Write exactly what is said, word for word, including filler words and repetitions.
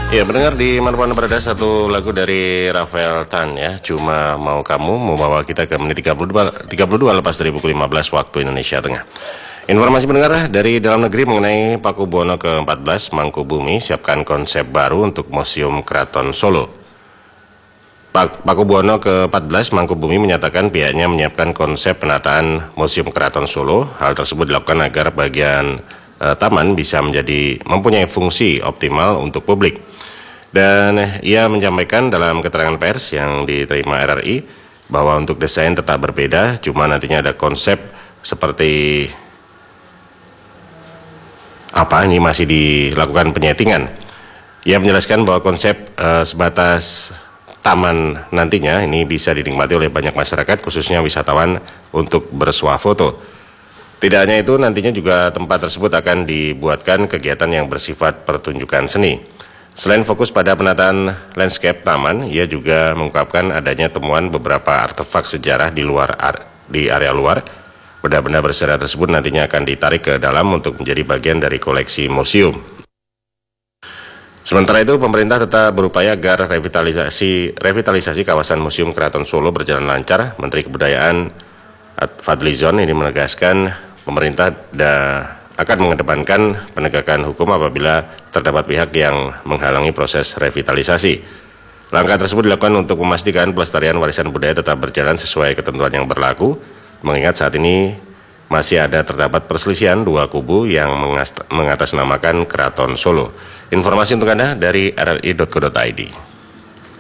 Ya, mendengar di mana-mana berada satu lagu dari Rafael Tan ya, Cuma Mau Kamu, membawa kita ke menit tiga puluh dua, tiga puluh dua lepas dari pukul lima belas waktu Indonesia Tengah. Informasi mendengar dari dalam negeri mengenai Pakubuwono ke empat belas, Mangkubumi siapkan konsep baru untuk Museum Keraton Solo. Pak Pakubuwono ke empat belas, Mangkubumi menyatakan pihaknya menyiapkan konsep penataan Museum Keraton Solo. Hal tersebut dilakukan agar bagian eh, taman bisa menjadi mempunyai fungsi optimal untuk publik. Dan ia menyampaikan dalam keterangan pers yang diterima R R I bahwa untuk desain tetap berbeda, cuma nantinya ada konsep seperti apa, ini masih dilakukan penyetingan. Ia menjelaskan bahwa konsep eh, sebatas taman nantinya ini bisa dinikmati oleh banyak masyarakat, khususnya wisatawan untuk bersuah foto. Tidak hanya itu, nantinya juga tempat tersebut akan dibuatkan kegiatan yang bersifat pertunjukan seni. Selain fokus pada penataan landscape taman, ia juga mengungkapkan adanya temuan beberapa artefak sejarah di luar di area luar. Benda-benda bersejarah tersebut nantinya akan ditarik ke dalam untuk menjadi bagian dari koleksi museum. Sementara itu, pemerintah tetap berupaya agar revitalisasi revitalisasi kawasan Museum Keraton Solo berjalan lancar. Menteri Kebudayaan Fadlizon ini menegaskan pemerintah dah akan mengedepankan penegakan hukum apabila terdapat pihak yang menghalangi proses revitalisasi. Langkah tersebut dilakukan untuk memastikan pelestarian warisan budaya tetap berjalan sesuai ketentuan yang berlaku, mengingat saat ini masih ada terdapat perselisihan dua kubu yang mengatasnamakan Keraton Solo. Informasi untuk Anda dari R R I titik co titik I D.